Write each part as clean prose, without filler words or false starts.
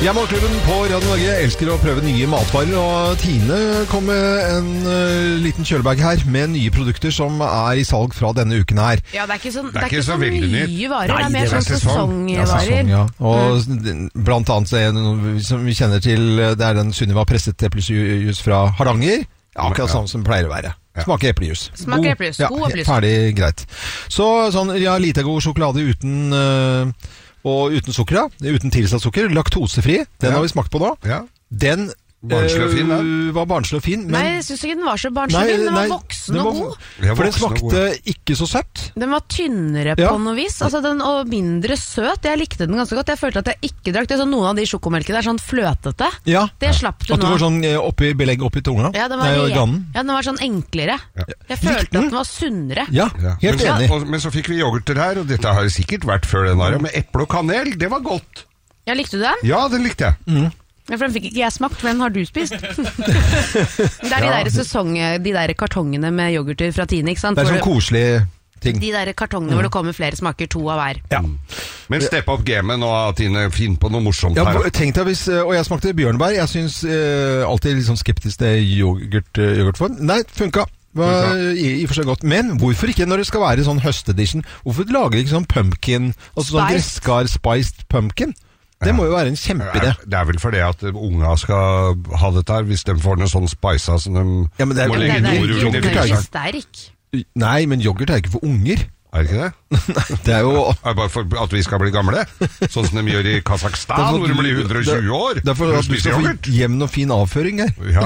Jeg er Morgenklubben på Radio Norge. Jeg elsker å prøve nye matvarer, og Tine kom med en liten kjølebag her med nye produkter som er i salg fra denne uken her. Ja, det er ikke så veldig nye varer, Nei, det er mer sånn sesongvarer. Ja, sesong, ja. Og blant annet så er det noe som vi kjenner til, det er den Sunniva presset eplejus fra Hardanger. Ja, akkurat sånn som det pleier å være. Smaker eplejus. Smaker eplejus, god eplejus. Ferdig, greit. Så sånn, ja, lite god sjokolade uten... Og uten sukker, da. Uten tilsatt sukker. Laktosefri. Den har vi smakt på nå. Ja. Den barnslig og fin, da. Var barnslig og fin. Men... Nei, jeg synes ikke den var så barnslig og fin. Den var voksen og god. For den smakte ikke så søtt. Den var tynnere på noe vis. Altså, og mindre søt. Jeg likte den ganske godt. Jeg følte at jeg ikke drakk det. Sånn, noen av de sjokomelkene er sånn fløtete. Ja. Det slapp du nå. At det var sånn belegg oppi tunga? Ja, den var sånn enklere. Ja. Jeg følte at den var sunnere. Ja, helt enig. Men så fikk vi yoghurter her, og dette har sikkert vært før den her, med eple og kanel. Det var godt. Ja, likte du den? Ja, den likte jeg. Ja, for den fikk ikke jeg smakt, men har du spist? Det er de der kartongene med yoghurter fra Tine, ikke sant? Det er sånn koselig ting. De der kartongene hvor det kommer flere smaker, 2 av hver. Ja. Men stepp opp gamet nå, Tine, finn på noe morsomt her. Ja, tenk deg hvis, og jeg smakte bjørnebær, jeg synes alltid litt sånn skeptisk til yoghurtform. Nei, funka. I for seg godt. Men hvorfor ikke når det skal være sånn høstedition? Hvorfor lager de ikke sånn pumpkin, altså sånn gresskar spiced pumpkin? Det må jo være en kjempeidé. Det er vel fordi at unga skal ha dette her, hvis de får noe sånn spisa som de må legge nord under. Den er ikke sterk. Nei, men yoghurt er ikke for unger. Er det ikke det? Nei, det er jo... Er det bare for at vi skal bli gamle? Sånn som de gjør i Kazakhstan, hvor de blir 120 år. Det er for at du skal få jevn og fin avføring her. Ja.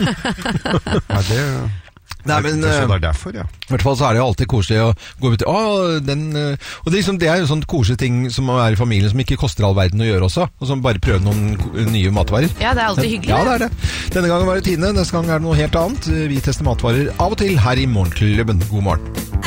Ja, det... Nei, men det er derfor, ja. I hvert fall så er det jo alltid koselig å gå ut til og det er jo sånn koselig ting som er i familien som ikke koster all verden å gjøre også, og som bare prøver noen nye matvarer. Ja, det er alltid hyggelig. Ja, det er det. Denne gangen var det Tine, neste gang er det noe helt annet. Vi tester matvarer av og til her i Morgenklubben. God morgen.